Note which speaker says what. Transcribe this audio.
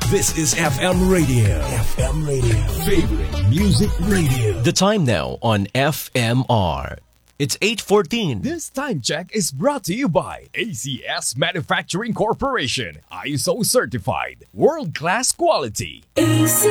Speaker 1: This is FM Radio. FM Radio. Favorite Music Radio.
Speaker 2: The time now on FMR. It's 8:14.
Speaker 3: This time check is brought to you by ACS Manufacturing Corporation. ISO certified. World-class quality.